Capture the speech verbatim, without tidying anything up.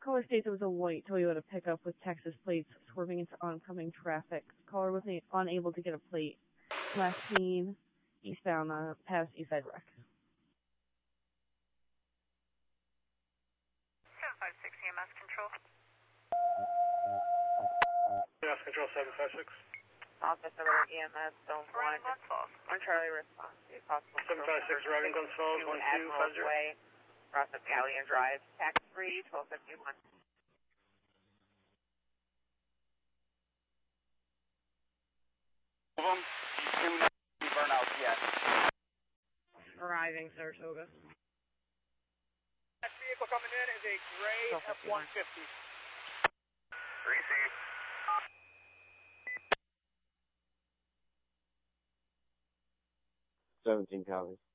Caller states it was a white Toyota pickup with Texas plates swerving into oncoming traffic. Caller was unable to get a plate. Last seen eastbound uh, past Eastside Rec. seven five six E M S control. E M S control seven five six. Office over E M S zone one. On Charlie response. seven five six Riding Guns Falls, one two five zero. Way, across the Galleon Drive, tax three, twelve fifty-one. Of them, do not be burnouts yet. Arriving, Saratoga. Next vehicle coming in is a gray F one fifty. Receive. seventeen copies.